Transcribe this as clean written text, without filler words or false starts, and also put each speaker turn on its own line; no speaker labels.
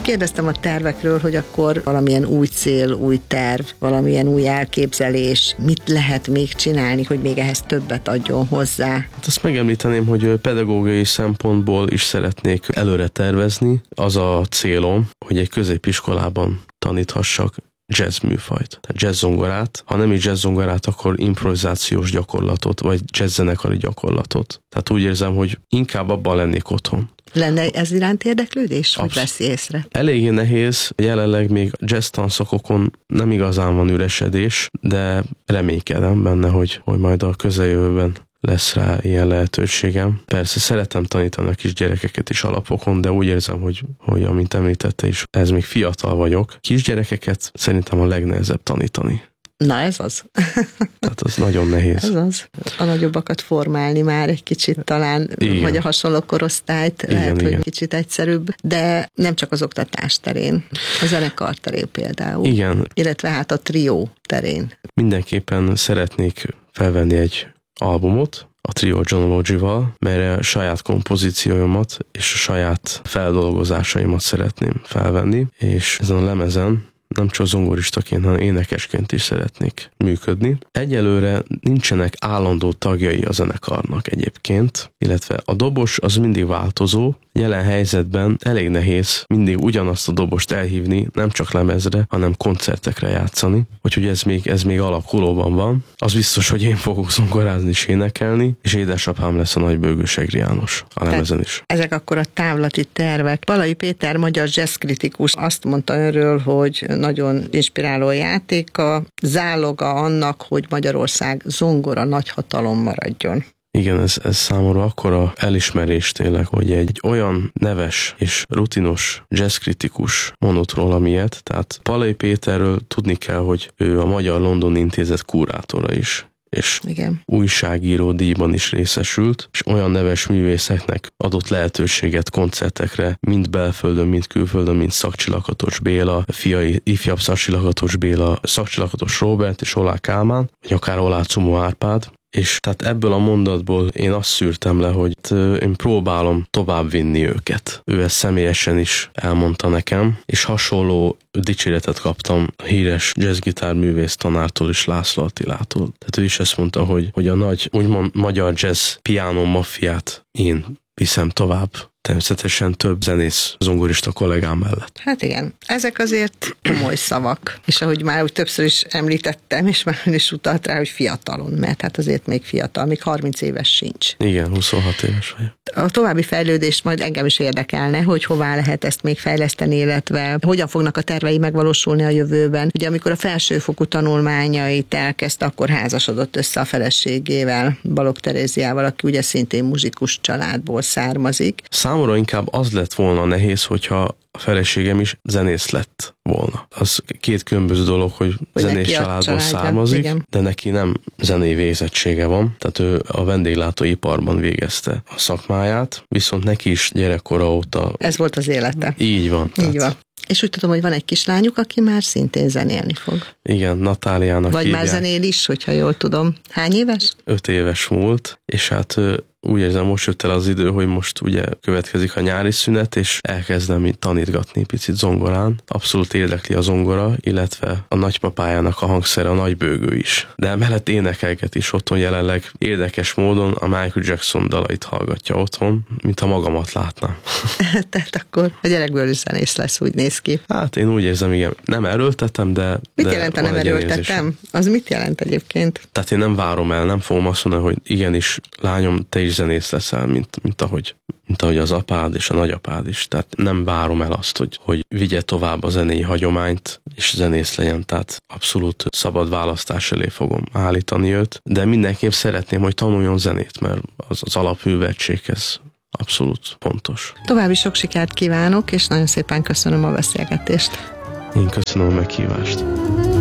Kérdeztem a tervekről, hogy akkor valamilyen új cél, új terv, valamilyen új elképzelés, mit lehet még csinálni, hogy még ehhez többet adjon hozzá?
Hát azt megemlíteném, hogy pedagógiai szempontból is szeretnék előre tervezni. Az a célom, hogy egy középiskolában taníthassak jazz műfajt, tehát jazz zongorát, ha nem is jazz zongorát, akkor improvizációs gyakorlatot, vagy jazz zenekari gyakorlatot. Tehát úgy érzem, hogy inkább abban lennék otthon.
Lenne ez iránt érdeklődés, hogy veszi észre?
Eléggé nehéz, jelenleg még jazz tanszakokon nem igazán van üresedés, de reménykedem benne, hogy majd a közeljövőben lesz rá ilyen lehetőségem. Persze szeretem tanítani a kis gyerekeket is alapokon, de úgy érzem, hogy amint említette is, ez még fiatal vagyok. Kisgyerekeket szerintem a legnehezebb tanítani.
Na ez az.
Tehát az nagyon nehéz.
Ez az. A nagyobbakat formálni már egy kicsit talán, igen. Vagy a hasonló korosztályt, igen, lehet, igen. Hogy kicsit egyszerűbb, de nem csak az oktatás terén, a zenekar terén például.
Igen.
Illetve hát a trió terén.
Mindenképpen szeretnék felvenni egy albumot, a Trio John Logie-val, melyre a saját kompozícióimat és a saját feldolgozásaimat szeretném felvenni, és ezen a lemezen nem csak zongoristaként, hanem énekesként is szeretnék működni. Egyelőre nincsenek állandó tagjai a zenekarnak egyébként, illetve a dobos az mindig változó. Jelen helyzetben elég nehéz mindig ugyanazt a dobost elhívni, nem csak lemezre, hanem koncertekre játszani. Úgyhogy ez még alakulóban van. Az biztos, hogy én fogok zongorázni és énekelni, és édesapám lesz a Nagybőgős Egri János a lemezen is.
Ezek akkor a távlati tervek. Balai Péter, magyar jazzkritikus azt mondta önről, hogy nagyon inspiráló játéka, záloga annak, hogy Magyarország zongora nagyhatalom maradjon.
Igen, ez számomra akkora elismerés tényleg, hogy egy olyan neves és rutinos jazzkritikus mondott róla ilyet, tehát Balai Péterről tudni kell, hogy ő a Magyar London Intézet kurátora is, és igen. Újságíró díjban is részesült, és olyan neves művészeknek adott lehetőséget koncertekre, mind belföldön, mind külföldön, mint Szakcsi-Lakatos Béla, fiai ifjabb Szakcsi-Lakatos Béla, Szakcsi-Lakatos Róbert és Olá Kálmán, vagy akár Olá Cumó Árpád. És tehát ebből a mondatból én azt szűrtem le, hogy én próbálom továbbvinni őket. Ő ezt személyesen is elmondta nekem, és hasonló dicséretet kaptam a híres jazzgitárművész tanártól is, László Attilától. Tehát ő is ezt mondta, hogy a nagy, úgymond magyar jazz piano maffiát én viszem tovább. Természetesen több zenész, zongorista kollégám mellett.
Hát igen, ezek azért komoly szavak. És ahogy már úgy többször is említettem, és már ön is utalt rá, hogy fiatalon, mert hát azért még fiatal, még 30 éves sincs.
Igen, 26 éves vagyok.
A további fejlődést majd engem is érdekelne, hogy hová lehet ezt még fejleszteni, illetve hogyan fognak a tervei megvalósulni a jövőben. Ugye amikor a felsőfokú tanulmányait elkezdte, akkor házasodott össze a feleségével, Balogh Teréziával, aki ugye szintén muzsikus családból származik.
Számomra inkább az lett volna nehéz, hogyha a feleségem is zenész lett volna. Az két különböző dolog, hogy zenés családból származik, igen. De neki nem zenei végzettsége van, tehát ő a vendéglátóiparban végezte a szakmáját, viszont neki is gyerekkora óta... Ez
volt az élete.
Így van.
Így van. És úgy tudom, hogy van egy kislányuk, aki már szintén zenélni fog.
Igen, Natáliának
vagy
hívják.
Már zenél is, hogyha jól tudom. Hány éves?
5 éves múlt, és hát úgy érzem, most jött el az idő, hogy most ugye következik a nyári szünet, és elkezdem tanítgatni picit zongorán. Abszolút érdekli a zongora, illetve a nagypapájának a hangszere, a nagybőgő is. De emellett énekelget is otthon jelenleg. Érdekes módon a Michael Jackson dalait hallgatja otthon, mint ha magamat látnám.
Tehát akkor a gyerekből is zenész lesz, úgy néz ki.
Hát én úgy érzem, igen, nem erőltetem, de...
Mit jelent, nem erőltetem? Az mit jelent egyébként?
Tehát én nem várom el, nem fogom azt mondani, hogy igenis, lányom, te is zenész leszel, mint ahogy az apád és a nagyapád is. Tehát nem várom el azt, hogy vigye tovább a zenei hagyományt, és zenész legyen. Tehát abszolút szabad választás elé fogom állítani őt. De mindenképp szeretném, hogy tanuljon zenét, mert az alapműveltséghez abszolút pontos.
További sok sikert kívánok, és nagyon szépen köszönöm a beszélgetést.
Én köszönöm a meghívást.